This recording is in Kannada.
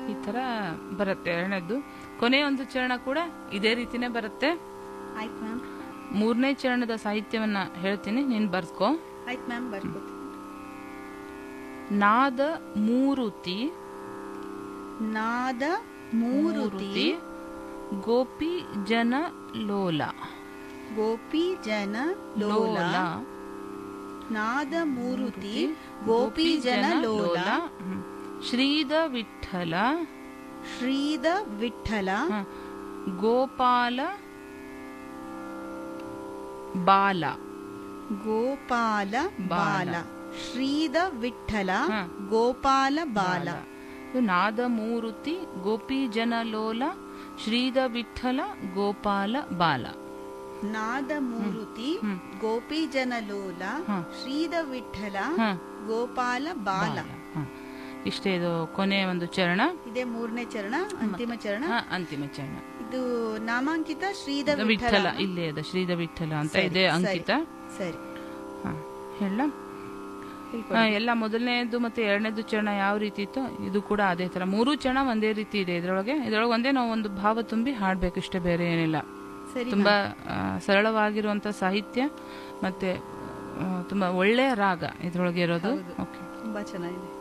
ಈ ತರ ಬರುತ್ತೆ. ಎರಡನೇದ್ದು ಕೊನೆಯ ಒಂದು ಚರಣ ಕೂಡ ಇದೇ ರೀತಿನೇ ಬರುತ್ತೆ. ಆಯ್ತು ಮ್ಯಾಮ್. ಮೂರನೇ ಚರಣದ ಸಾಹಿತ್ಯವನ್ನ ಹೇಳ್ತೀನಿ, ನೀನ್ ಬರ್ಕೋ. ಆಯ್ತು ಮ್ಯಾಮ್, ಬರ್ಕೋತೀನಿ. ನಾದ ಮೂರುತಿ, ನಾದ ಮೂರುತಿ, ಗೋಪಿ ಜನ ಲೋಲ, ಗೋಪಿ ಜನ ಲೋಲ, ನಾದ ಮೂರುತಿ, ಗೋಪಿ ಜನ ಲೋಲ, ಶ್ರೀದ ವಿಠಲ, ಶ್ರೀದ ವಿಠಲ, ಗೋಪಾಲ ಬಾಲ, ಗೋಪಾಲ ಬಾಲ, ಶ್ರೀದ ವಿಠಲ, ಗೋಪಾಲ ಬಾಲ. ನಾದ ಮೂರುತಿ, ಗೋಪಿ ಜನ ಲೋಲ, ಶ್ರೀದ ವಿಠಲ, ಗೋಪಾಲ ಬಾಲ. ನಾದ ಮೂರುತಿ, ಗೋಪಿ ಜನ ಲೋಲ, ಶ್ರೀದ ವಿಠಲ, ಗೋಪಾಲ ಬಾಲ. ಇಷ್ಟೇ ಇದು ಕೊನೆಯ ಒಂದು ಚರಣ. ಇದೇ ಮೂರನೇ ಚರಣ, ಅಂತಿಮ ಚರಣ. ಅಂತಿಮ ಚರಣ. ಇದು ನಾಮಾಂಕಿತ ಶ್ರೀದ ವಿಠಲ, ಇಲ್ಲೇ ಇದೆ ಶ್ರೀದ ವಿಠಲ ಅಂತ ಇದೆ ಅಂಕಿತ. ಸರಿ, ಹೇಳ. ಎಲ್ಲ ಮೊದಲನೇದು ಮತ್ತೆ ಎರಡನೇದು ಚರಣ ಯಾವ ರೀತಿ ಇತ್ತು ಇದು ಕೂಡ ಅದೇ ತರ. ಮೂರು ಚರಣ ಒಂದೇ ರೀತಿ ಇದೆ ಇದ್ರೊಳಗೆ ಒಂದೇ ನಾವು ಒಂದು ಭಾವ ತುಂಬಿ ಹಾಡ್ಬೇಕು, ಇಷ್ಟೇ, ಬೇರೆ ಏನಿಲ್ಲ. ತುಂಬಾ ಸರಳವಾಗಿರುವಂತ ಸಾಹಿತ್ಯ ಮತ್ತೆ ತುಂಬಾ ಒಳ್ಳೆಯ ರಾಗ ಇದ್ರೊಳಗೆ ಇರೋದು. ತುಂಬಾ ಚೆನ್ನಾಗಿದೆ.